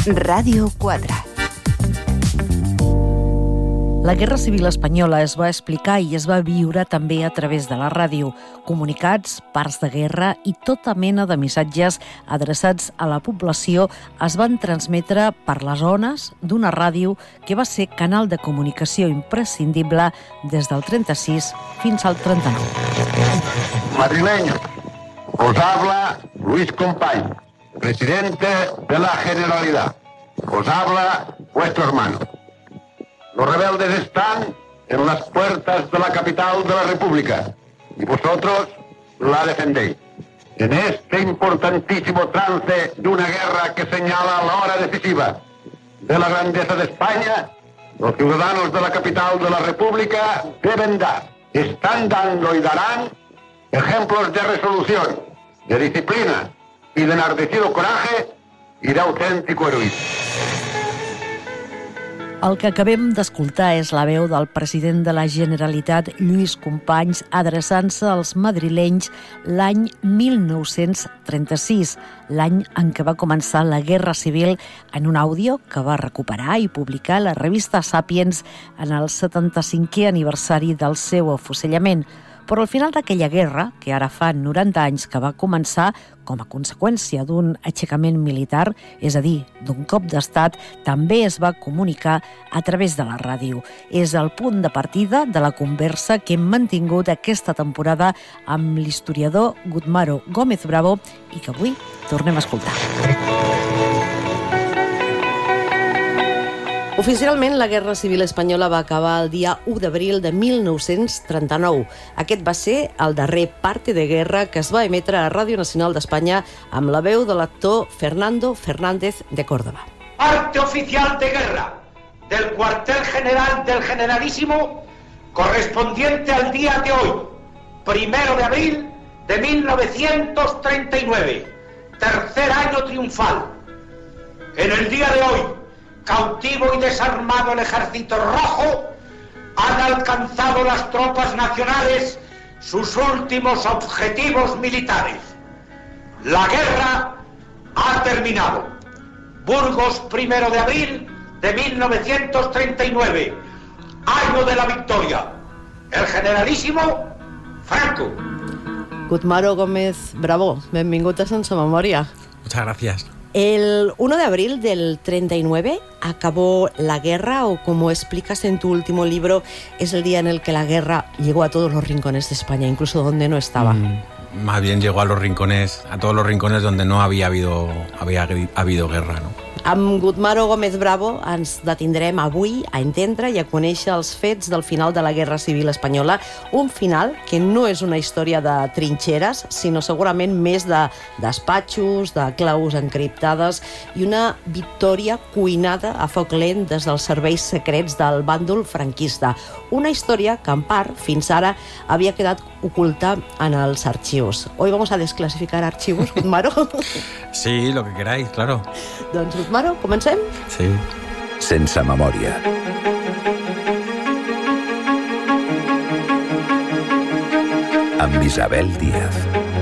Ràdio 4. La Guerra Civil Espanyola es va explicar i es va viure també a través de la ràdio. Comunicats, parts de guerra i tota mena de missatges adreçats a la població es van transmetre per les ones d'una ràdio que va ser canal de comunicació imprescindible des del 36 fins al 39. Madrileños, os habla Luis Companys, presidente de la Generalidad. Os habla vuestro hermano. Los rebeldes están en las puertas de la capital de la República y vosotros la defendéis. En este importantísimo trance de una guerra que señala la hora decisiva de la grandeza de España, los ciudadanos de la capital de la República deben dar, están dando y darán ejemplos de resolución, de disciplina y de enardecido coraje y de auténtico heroísmo. El que acabem d'escoltar és la veu del president de la Generalitat, Lluís Companys, adreçant-se als madrilenys l'any 1936, l'any en què va començar la Guerra Civil, en un àudio que va recuperar i publicar la revista Sàpiens en el 75è aniversari del seu afusellament. Però al final d'aquella guerra, que ara fa 90 anys que va començar com a conseqüència d'un aixecament militar, és a dir, d'un cop d'estat, també es va comunicar a través de la ràdio. És el punt de partida de la conversa que hem mantingut aquesta temporada amb l'historiador Gutmaro Gómez Bravo i que avui tornem a escoltar. Oficialment, la Guerra Civil Espanyola va acabar el dia 1 d'abril de 1939. Aquest va ser el darrer parte de guerra que es va emetre a Ràdio Nacional d'Espanya amb la veu de l'actor Fernando Fernández de Córdoba. Parte oficial de guerra del cuartel general del Generalísimo correspondiente al día de hoy, 1 de abril de 1939, tercer año triunfal. En el día de hoy, cautivo y desarmado el Ejército Rojo, han alcanzado las tropas nacionales sus últimos objetivos militares. La guerra ha terminado. Burgos, 1 de abril de 1939, año de la victoria. El Generalísimo Franco. Gutmaro Gómez Bravo, benvingut a Sense Memòria. Muchas gracias. El 1 de abril del 39 acabó la guerra, o como explicas en tu último libro, es el día en el que la guerra llegó a todos los rincones de España, incluso donde no estaba. Más bien llegó a todos los rincones donde no había habido guerra, ¿no? Amb Gutmaro Gómez Bravo ens detindrem avui a entendre i a conèixer els fets del final de la Guerra Civil Espanyola, un final que no és una història de trinxeres, sinó segurament més de despatxos, de claus encriptades i una victòria cuinada a foc lent des dels serveis secrets del bàndol franquista. Una història que, en part, fins ara havia quedat oculta en els arxivos. Hoy vamos a desclasificar archivos, Gutmaro. Sí, lo que queráis, claro. Doncs, Gutmaro, comencem? Sí. Sense memòria. Amb Isabel Díaz.